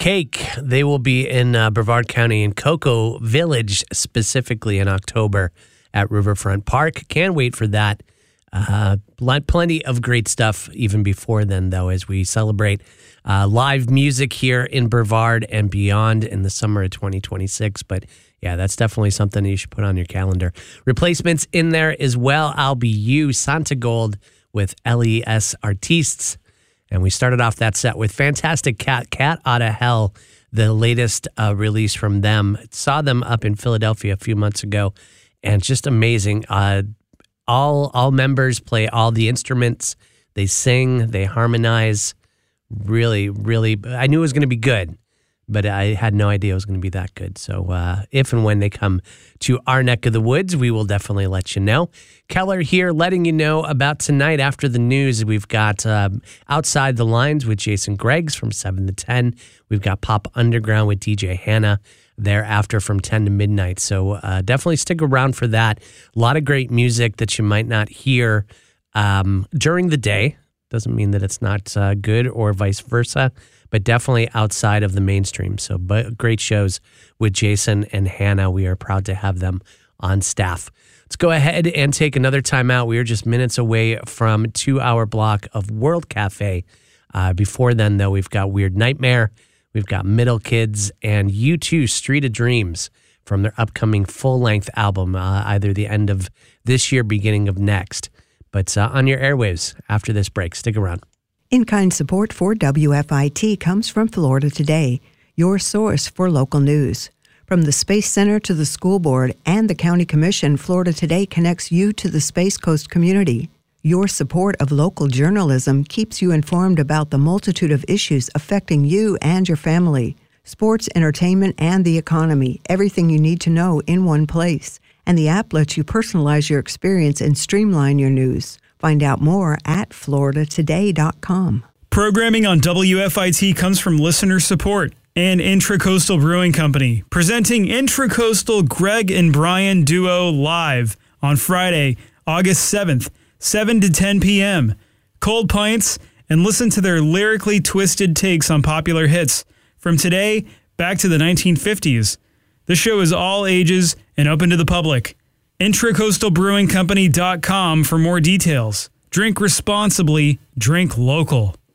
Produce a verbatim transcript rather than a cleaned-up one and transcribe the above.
Cake. They will be in uh, Brevard County in Cocoa Village, specifically in October at Riverfront Park. Can't wait for that. Uh, plenty of great stuff even before then, though, as we celebrate uh, live music here in Brevard and beyond in the summer of twenty twenty-six. But yeah, that's definitely something you should put on your calendar. Replacements in there as well. I'll Be You, Santa Gold with L E S Artistes. And we started off that set with Fantastic Cat, Cat Outta Hell, the latest uh, release from them. Saw them up in Philadelphia a few months ago, and just amazing. Uh, all all members play all the instruments. They sing, they harmonize. Really, really, I knew it was going to be good, but I had no idea it was going to be that good. So uh, if and when they come to our neck of the woods, we will definitely let you know. Keller here letting you know about tonight after the news. We've got um, Outside the Lines with Jason Greggs from seven to ten. We've got Pop Underground with D J Hannah thereafter from ten to midnight. So uh, definitely stick around for that. A lot of great music that you might not hear um, during the day. Doesn't mean that it's not uh, good or vice versa, but definitely outside of the mainstream. So but great shows with Jason and Hannah. We are proud to have them on staff. Let's go ahead and take another time out. We are just minutes away from a two-hour block of World Cafe. Uh, before then, though, we've got Weird Nightmare, we've got Middle Kids, and U two, Street of Dreams from their upcoming full-length album, uh, either the end of this year, beginning of next. But uh, on your airwaves after this break. Stick around. In-kind support for W F I T comes from Florida Today, your source for local news. From the Space Center to the School Board and the County Commission, Florida Today connects you to the Space Coast community. Your support of local journalism keeps you informed about the multitude of issues affecting you and your family. Sports, entertainment, and the economy, everything you need to know in one place. And the app lets you personalize your experience and streamline your news. Find out more at florida today dot com. Programming on W F I T comes from listener support and Intracoastal Brewing Company, presenting Intracoastal Greg and Brian Duo live on Friday, August seventh, seven to ten p.m. Cold pints and listen to their lyrically twisted takes on popular hits from today back to the nineteen fifties. The show is all ages and open to the public. Intracoastal Brewing Company dot com for more details. Drink responsibly, drink local.